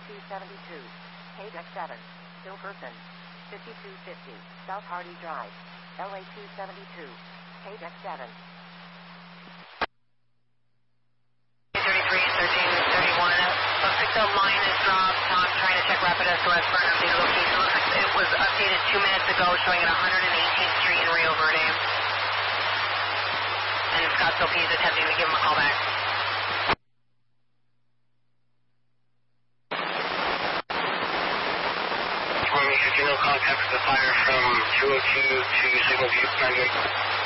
LA-272, KDEX-7, still person. 5250, South Hardy Drive, LA-272, KDEX-7. 33, 13, 31, picked up line is dropped. Tom trying to check rapid SOS for an updated location. Looks like it was updated 2 minutes ago, showing at 118th Street in Rio Verde. And Scottsdale P is attempting to give him a call back. Army, had you no contact with the fire from 202 to Signal View 98?